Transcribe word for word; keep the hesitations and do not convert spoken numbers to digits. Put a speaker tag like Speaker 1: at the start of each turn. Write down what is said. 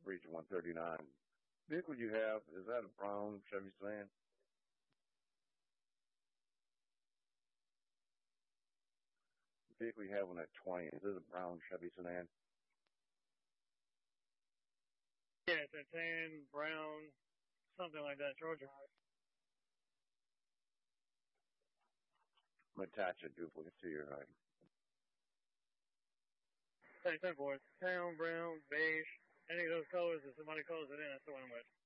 Speaker 1: Breach one thirty-nine. Vehicle you have, is that a brown Chevy sedan? The vehicle you have on that twenty, is it a brown Chevy sedan?
Speaker 2: Yeah, it's a tan, brown, something like that, Georgia.
Speaker 1: I'm going to attach a duplicate to your uh,
Speaker 2: Hey, ten boys. Tan, brown, beige, any of those colors, if somebody calls it in, that's the one I'm with.